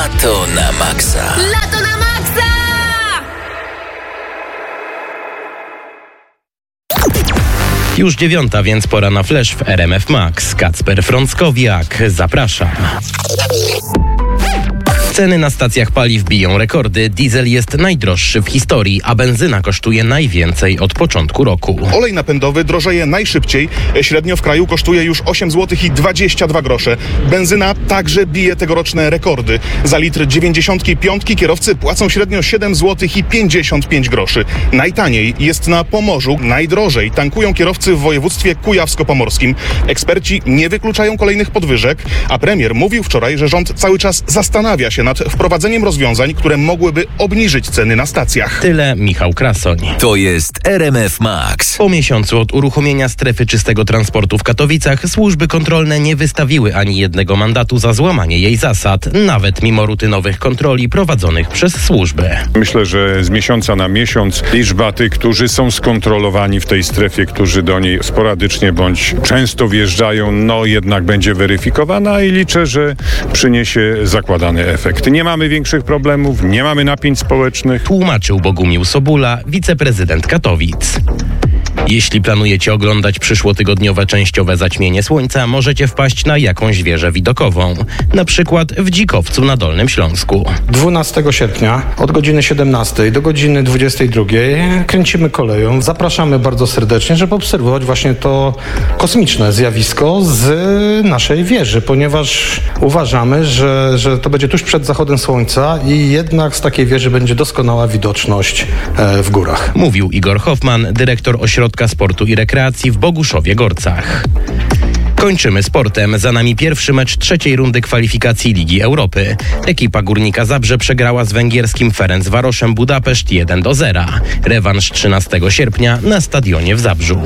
Lato na maksa. Lato na maksa! Już 9, więc pora na flash w RMF Max. Kacper Frąckowiak, zapraszam. Ceny na stacjach paliw biją rekordy. Diesel jest najdroższy w historii, a benzyna kosztuje najwięcej od początku roku. Olej napędowy drożeje najszybciej. Średnio w kraju kosztuje już 8 zł i 22 grosze. Benzyna także bije tegoroczne rekordy. Za litr 95 kierowcy płacą średnio 7 zł i 55 groszy. Najtaniej jest na Pomorzu. Najdrożej tankują kierowcy w województwie kujawsko-pomorskim. Eksperci nie wykluczają kolejnych podwyżek, a premier mówił wczoraj, że rząd cały czas zastanawia się nad wprowadzeniem rozwiązań, które mogłyby obniżyć ceny na stacjach. Tyle Michał Krasoń. To jest RMF Max. Po miesiącu od uruchomienia strefy czystego transportu w Katowicach służby kontrolne nie wystawiły ani jednego mandatu za złamanie jej zasad, nawet mimo rutynowych kontroli prowadzonych przez służbę. Myślę, że z miesiąca na miesiąc liczba tych, którzy są skontrolowani w tej strefie, którzy do niej sporadycznie bądź często wjeżdżają, jednak będzie weryfikowana i liczę, że przyniesie zakładany efekt. Nie mamy większych problemów, nie mamy napięć społecznych. Tłumaczył Bogumił Sobula, wiceprezydent Katowic. Jeśli planujecie oglądać przyszłotygodniowe częściowe zaćmienie słońca, możecie wpaść na jakąś wieżę widokową. Na przykład w Dzikowcu na Dolnym Śląsku. 12 sierpnia od godziny 17 do godziny 22 kręcimy koleją. Zapraszamy bardzo serdecznie, żeby obserwować właśnie to kosmiczne zjawisko z naszej wieży, ponieważ uważamy, że to będzie tuż przed zachodem słońca i jednak z takiej wieży będzie doskonała widoczność w górach. Mówił Igor Hoffman, dyrektor Ośrodka Sportu i Rekreacji w Boguszowie-Gorcach. Kończymy sportem. Za nami pierwszy mecz trzeciej rundy kwalifikacji Ligi Europy. Ekipa Górnika Zabrze przegrała z węgierskim Ferencvaroszem Budapeszt 1-0. Rewanż 13 sierpnia na stadionie w Zabrzu.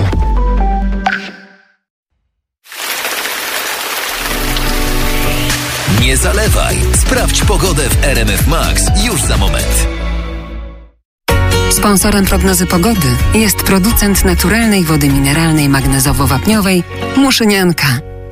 Nie zalewaj. Sprawdź pogodę w RMF Max już za moment. Sponsorem prognozy pogody jest producent naturalnej wody mineralnej magnezowo-wapniowej Muszynianka.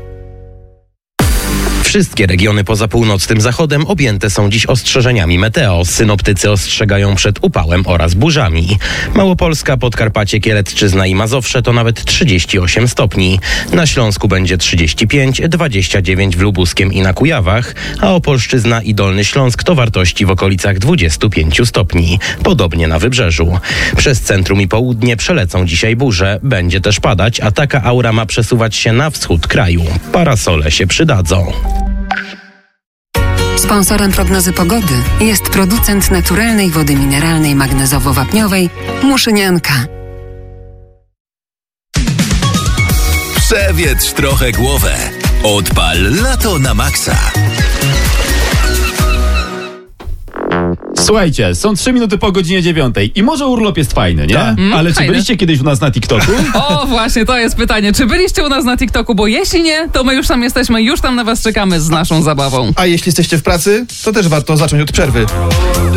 Wszystkie regiony poza północnym zachodem objęte są dziś ostrzeżeniami meteo. Synoptycy ostrzegają przed upałem oraz burzami. Małopolska, Podkarpacie, Kielecczyzna i Mazowsze to nawet 38 stopni. Na Śląsku będzie 35, 29 w Lubuskiem i na Kujawach, a Opolszczyzna i Dolny Śląsk to wartości w okolicach 25 stopni. Podobnie na Wybrzeżu. Przez centrum i południe przelecą dzisiaj burze. Będzie też padać, a taka aura ma przesuwać się na wschód kraju. Parasole się przydadzą. Sponsorem prognozy pogody jest producent naturalnej wody mineralnej magnezowo-wapniowej Muszynianka. Przewietrz trochę głowę. Odpal Lato na maksa. Słuchajcie, są 3 minuty po godzinie 9 i może urlop jest fajny, nie? Ale czy fajny. byliście kiedyś u nas na TikToku? O, właśnie, to jest pytanie. Czy byliście u nas na TikToku? Bo jeśli nie, to my już tam jesteśmy, już tam na was czekamy z naszą zabawą. A jeśli jesteście w pracy, to też warto zacząć od przerwy.